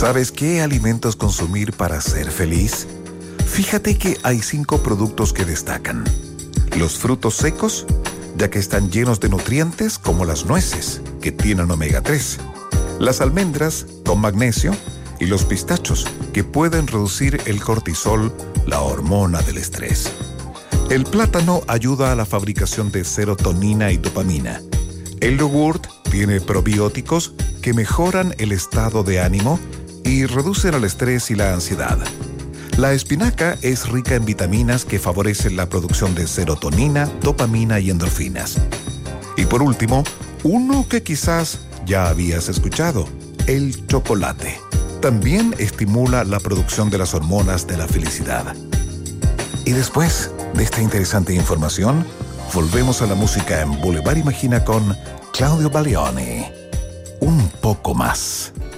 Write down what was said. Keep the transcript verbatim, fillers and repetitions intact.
¿Sabes qué alimentos consumir para ser feliz? Fíjate que hay cinco productos que destacan. Los frutos secos, ya que están llenos de nutrientes, como las nueces, que tienen omega tres. Las almendras, con magnesio, y los pistachos, que pueden reducir el cortisol, la hormona del estrés. El plátano ayuda a la fabricación de serotonina y dopamina. El yogurt tiene probióticos que mejoran el estado de ánimo y reducen el estrés y la ansiedad. La espinaca es rica en vitaminas que favorecen la producción de serotonina, dopamina y endorfinas. Y por último, uno que quizás ya habías escuchado, el chocolate. También estimula la producción de las hormonas de la felicidad. Y después de esta interesante información, volvemos a la música en Boulevard Imagina con Claudio Baglioni. Un poco más.